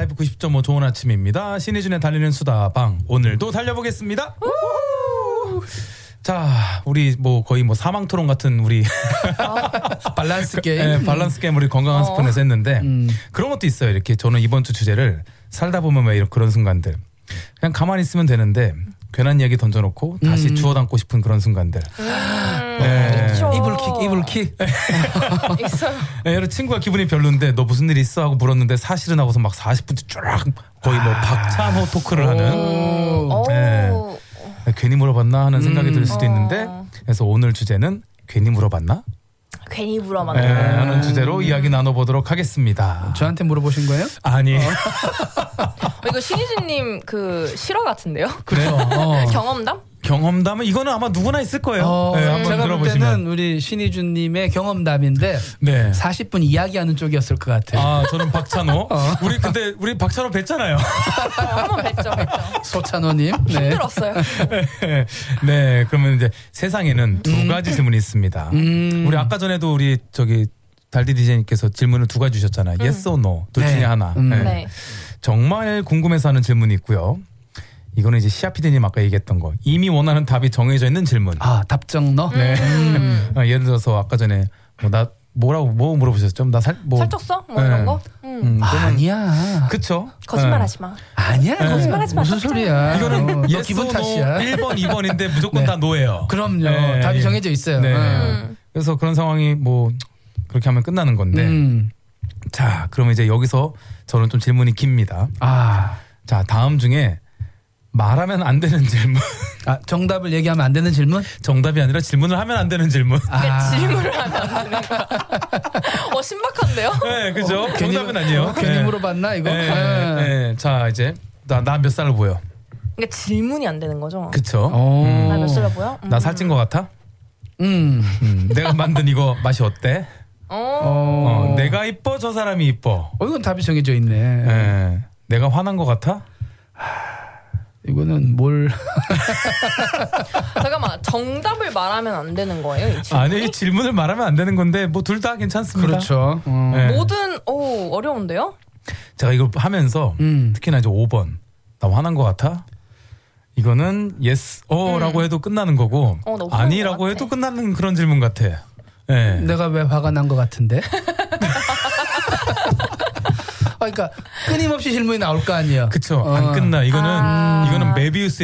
라이브 90.5 좋은 아침입니다. 신의준의 달리는 수다방 오늘도 달려보겠습니다. 자, 우리 뭐 거의 뭐 사망 토론 같은 우리 밸런스 게임. 네, 밸런스 게임 우리 건강한 스푼에서 했는데 그런 것도 있어요. 이렇게 저는 이번 주 주제를 살다 보면 왜 이런 그런 순간들 그냥 가만히 있으면 되는데 괜한 이야기 던져놓고 다시 주워 담고 싶은 그런 순간들. 네. 이불킥. 있어요. 네, 여러 친구가 기분이 별론데 너 무슨 일 있어 하고 물었는데 사실은 하고서 막 40분째 쫙 거의 뭐 박찬호 토크를 하는. 네. 괜히 물어봤나 하는 생각이 들 수도 있는데 그래서 오늘 주제는 괜히 물어봤나? 괜히 물어봤나? 네, 하는 주제로 이야기 나눠보도록 하겠습니다. 저한테 물어보신 거예요? 아니. 이거 신희진님 그 실화 같은데요? 그래요. 경험담? 경험담은 이거는 아마 누구나 있을 거예요. 네, 한번 제가 볼 들어보시면. 때는 우리 신희준님의 경험담인데 네. 40분 이야기하는 쪽이었을 것 같아요. 아, 저는 박찬호. 우리 박찬호 뵀잖아요. 한번 뵀죠. 소찬호님. 네. 힘들었어요. 네, 그러면 이제 세상에는 두 가지 질문이 있습니다. 우리 아까 전에도 우리 저기 달디 디제이님께서 질문을 두 가지 주셨잖아요. Yes or no. 둘 중에 네. 하나. 네. 정말 궁금해서 하는 질문이 있고요. 이거는 이제 시아 PD님 아까 얘기했던 거. 이미 원하는 답이 정해져 있는 질문. 아, 답정 너? 네. 예를 들어서 아까 전에 뭐 물어보셨죠? 살쪘어? 뭐 이런 거? 아니야. 그쵸? 거짓말하지 마. 아니야. 거짓말하지 마. 무슨 소리야. 이거는 너 yes 기분 or no 탓이야. 1번, 2번인데 무조건 네. 다 노예요. 그럼요. 네. 답이 정해져 있어요. 네. 그래서 그런 상황이 뭐 그렇게 하면 끝나는 건데. 자, 그러면 이제 여기서 저는 좀 질문이 깁니다. 자, 다음 중에 말하면 안 되는 질문. 정답을 얘기하면 안 되는 질문? 정답이 아니라 질문을 하면 안 되는 질문. 질문을 하면 안 되는 거. 신박한데요? 네, 그죠? 정답은 아니에요. 괜히 네. 물어봤나 이거? 네. 자, 이제 나 몇 살로 보여? 그러니까 질문이 안 되는 거죠? 그쵸? 나 몇 살로 보여? 나 살찐 것 같아? 내가 만든 이거 맛이 어때? 내가 이뻐 저 사람이 이뻐. 이건 답이 정해져 있네. 네. 내가 화난 것 같아? 이거는 뭘? 잠깐만, 정답을 말하면 안 되는 거예요? 이 질문이? 아니, 질문을 말하면 안 되는 건데 뭐 둘 다 괜찮습니다. 그렇죠. 네. 뭐든 어려운데요? 제가 이걸 하면서 특히나 이제 5번 나 화난 것 같아? 이거는 yes, 라고 해도 끝나는 거고 나 화난 아니라고 것 해도 같아. 끝나는 그런 질문 같아. 네. 내가 왜 화가 난 것 같은데? 그러니까 끊임없이 질문이 나올 거 아니에요. 그쵸. 안 끝나. 이거는 메비우스